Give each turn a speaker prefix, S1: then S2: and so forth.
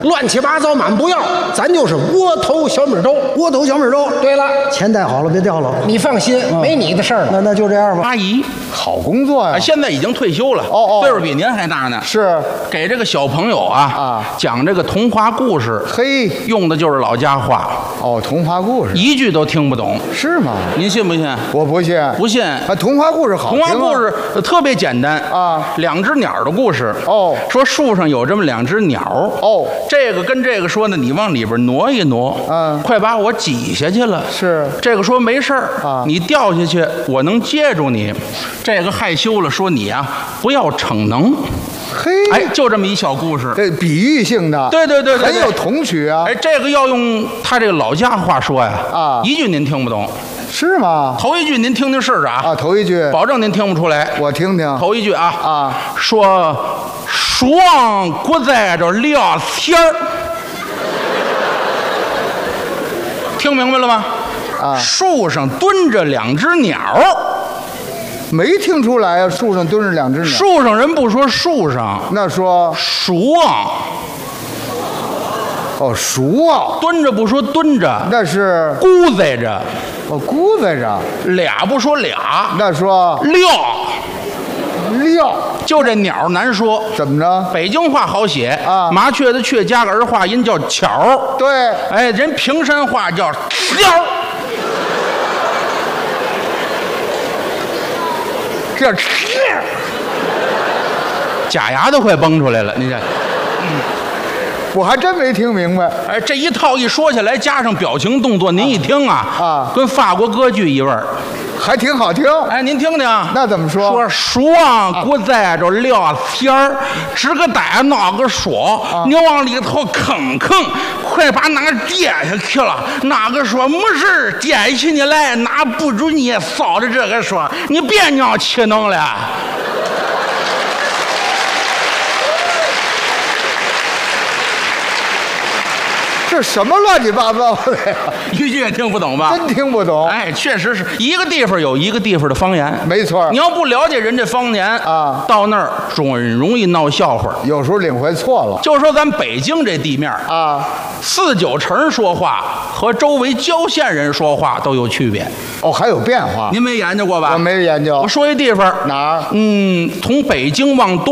S1: 乱七八糟满不要，咱就是窝头小米粥。
S2: 窝头小米粥。
S1: 对了，
S2: 钱带好了，别掉了。
S1: 你放心，没你的事儿了。
S2: 那就这样吧。
S3: 阿姨，
S2: 好工作呀。
S3: 现在已经退休了，
S2: 哦，
S3: 岁数比您还大呢。
S2: 是
S3: 给这个小朋友啊讲这个童话故事，
S2: 嘿，
S3: 用的就是老家话。
S2: 哦，童话故事
S3: 一句都听不懂，
S2: 是吗？
S3: 您信不信？
S2: 我不信，
S3: 不信。
S2: 童话故事好听啊。
S3: 童话故事特别简单
S2: 啊，
S3: 两只鸟的故事。
S2: 哦，
S3: 说树上有这么两只鸟。
S2: 哦，
S3: 这个跟这个说呢，你往里边挪一挪，快把我挤下去了。
S2: 是
S3: 这个说没事儿
S2: 啊，
S3: 你掉下去我能接住你。这个害羞了，说你啊不要逞能。
S2: 嘿，
S3: 哎，就这么一小故事，
S2: 这比喻性的，
S3: 对，
S2: 很有童趣啊。
S3: 哎，这个要用他这个老家话说呀，一句您听不懂，
S2: 是吗？
S3: 头一句您听听试试啊。
S2: 头一句，
S3: 保证您听不出来。
S2: 我听听。
S3: 头一句
S2: 啊，
S3: 说树上搁在这俩天儿，听明白了吗？树上蹲着两只鸟。
S2: 没听出来啊！树上蹲着两只鸟。
S3: 树上人不说树上，
S2: 那说
S3: 树啊。
S2: 哦，树啊，
S3: 蹲着不说蹲着，
S2: 那是
S3: 咕在着。
S2: 哦，咕在着。
S3: 俩不说俩，
S2: 那说
S3: 撂。就这鸟难说，
S2: 怎么着？
S3: 北京话好写
S2: 啊，
S3: 麻雀的雀加个儿化音叫巧。
S2: 对，
S3: 哎，人平山话叫挑。这假牙都快崩出来了，你这，
S2: 我还真没听明白。
S3: 哎，这一套一说下来，加上表情动作，您一听跟法国歌剧一味儿，
S2: 还挺好听。
S3: 哎，您听听，
S2: 那怎么说？
S3: 说树啊，搁在这俩天儿，这个带那个说，你往里头吭吭，快把那个跌下去了。那个说没事，跌起你来，那不准你扫着这个说，你别娘气能了。
S2: 这什么乱七八糟的呀？
S3: 一句也听不懂吧？
S2: 真听不懂。
S3: 哎，确实是一个地方有一个地方的方言，
S2: 没错。
S3: 你要不了解人家方言
S2: 啊，
S3: 到那儿准容易闹笑话。
S2: 有时候领会错了。
S3: 就说咱北京这地面
S2: 啊
S3: ，49%说话和周围郊县人说话都有区别。
S2: 哦，还有变化。
S3: 您没研究过吧？
S2: 我没研究。
S3: 我说一地方
S2: 哪儿？
S3: 从北京往东